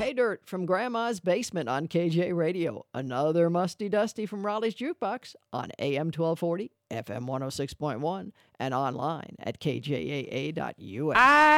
Pay Dirt from Grandma's Basement on KJ Radio. Another Musty Dusty from Raleigh's Jukebox on AM 1240, FM 106.1, and online at kjaa.us.